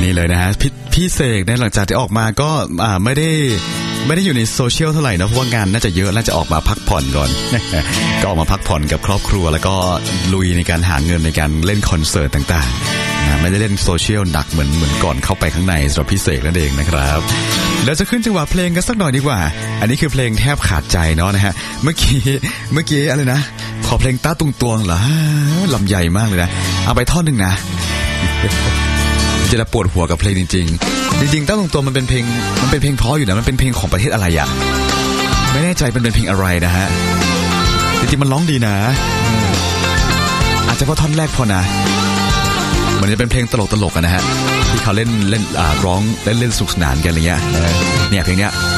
นี่เลยนะฮะพี่เสกเนี่ยหลังจากที่ออกมาก็ไม่ได้อยู่ในโซเชียลเท่าไหร่นะเพราะว่างานน่าจะเยอะน่าจะออกมาพักผ่อนก่อน ก็ออกมาพักผ่อนกับครอบครัวแล้วก็ลุยในการหาเงินในการเล่นคอนเสิร์ตต่างๆนะไม่ได้เล่นโซเชียลหนักเหมือนก่อนเข้าไปข้างในสำหรับพี่เสกนั่นเองนะครับแล้วจะขึ้นจังหวะเพลงกันสักหน่อยดีกว่าอันนี้คือเพลงแทบขาดใจเนาะนะฮะเมื่อกี้อะไรนะขอเพลงต้าตุงตวงเหรอลำใหญ่มากเลยนะเอาไปท่อนนึงนะจะปวดหัวกับเพลงจริงๆต้าตุงตวงมันเป็นเพลงเพราะอยู่นะมันเป็นเพลงของประเทศอะไรอ่ะไม่แน่ใจเป็นเพลงอะไรนะฮะจริงๆมันร้องดีนะอาจจะเพราะท่อนแรกพอนะมันจะเป็นเพลงตลกๆกันนะฮะที่เขาเล่นร้องเล่นสุขสนานกันอะไรเงี้ยเนี่ยเพลงเนี้ย